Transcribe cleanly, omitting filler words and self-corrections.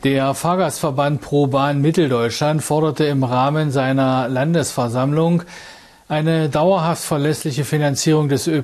Der Fahrgastverband ProBahn Mitteldeutschland forderte im Rahmen seiner Landesversammlung eine dauerhaft verlässliche Finanzierung des